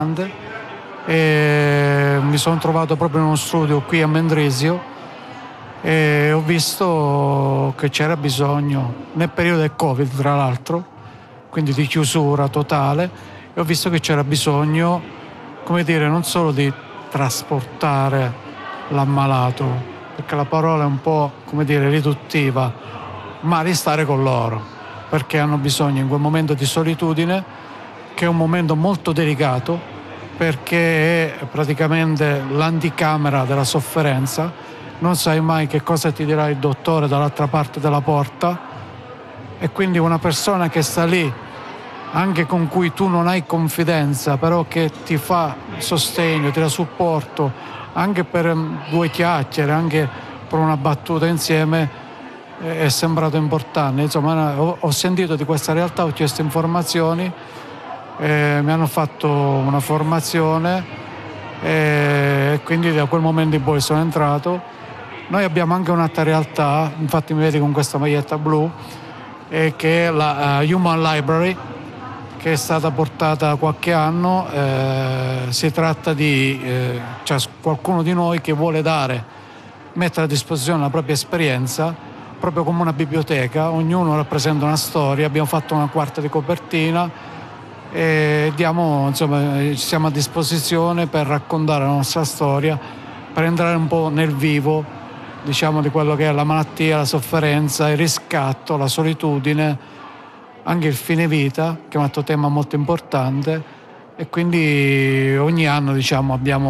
e mi sono trovato proprio in uno studio qui a Mendrisio e ho visto che c'era bisogno, nel periodo del Covid tra l'altro, quindi di chiusura totale, e ho visto che c'era bisogno, come dire, non solo di trasportare l'ammalato, perché la parola è un po', come dire, riduttiva, ma di stare con loro, perché hanno bisogno in quel momento di solitudine, che è un momento molto delicato, perché è praticamente l'anticamera della sofferenza, non sai mai che cosa ti dirà il dottore dall'altra parte della porta, e quindi una persona che sta lì, anche con cui tu non hai confidenza, però che ti fa sostegno, ti dà supporto, anche per due chiacchiere, anche per una battuta insieme, è sembrato importante. Insomma, ho sentito di questa realtà, ho chiesto informazioni, mi hanno fatto una formazione e quindi da quel momento in poi sono entrato. Noi abbiamo anche un'altra realtà, infatti mi vedi con questa maglietta blu, che è la Human Library, che è stata portata qualche anno. Si tratta di qualcuno di noi che vuole mettere a disposizione la propria esperienza, proprio come una biblioteca, ognuno rappresenta una storia. Abbiamo fatto una quarta di copertina e siamo a disposizione per raccontare la nostra storia, per entrare un po' nel vivo, diciamo, di quello che è la malattia, la sofferenza, il riscatto, la solitudine, anche il fine vita, che è un altro tema molto importante. E quindi ogni anno, diciamo, abbiamo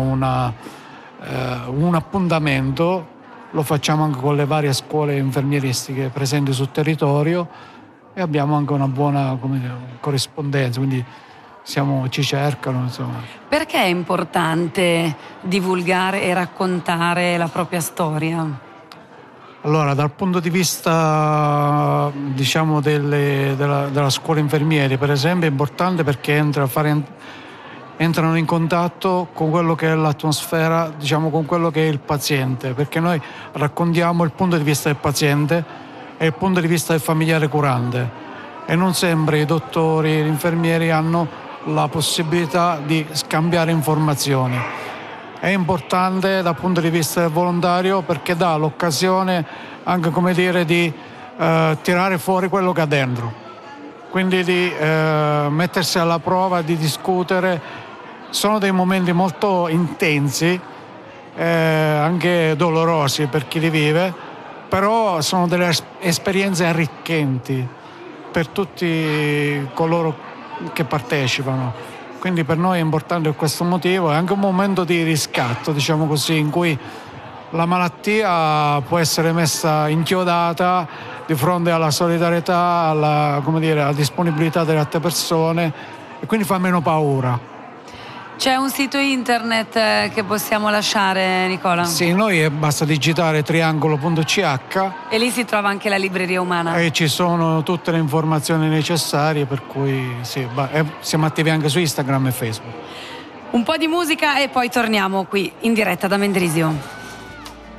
un appuntamento, lo facciamo anche con le varie scuole infermieristiche presenti sul territorio e abbiamo anche una buona, come dire, corrispondenza, quindi ci cercano, insomma. Perché è importante divulgare e raccontare la propria storia? Allora, dal punto di vista, diciamo, della scuola infermieri, per esempio, è importante perché entrano in contatto con quello che è l'atmosfera, diciamo, con quello che è il paziente, perché noi raccontiamo il punto di vista del paziente e il punto di vista del familiare curante, e non sempre i dottori e gli infermieri hanno la possibilità di scambiare informazioni. È importante dal punto di vista del volontario perché dà l'occasione anche, come dire, di tirare fuori quello che ha dentro, quindi di mettersi alla prova, di discutere. Sono dei momenti molto intensi, anche dolorosi per chi li vive, però sono delle esperienze arricchenti per tutti coloro che partecipano. Quindi per noi è importante per questo motivo, è anche un momento di riscatto, diciamo così, in cui la malattia può essere messa inchiodata di fronte alla solidarietà, alla disponibilità delle altre persone, e quindi fa meno paura. C'è un sito internet che possiamo lasciare, Nicola? Sì, noi basta digitare triangolo.ch e lì si trova anche la libreria umana. E ci sono tutte le informazioni necessarie, per cui sì, siamo attivi anche su Instagram e Facebook. Un po' di musica e poi torniamo qui in diretta da Mendrisio.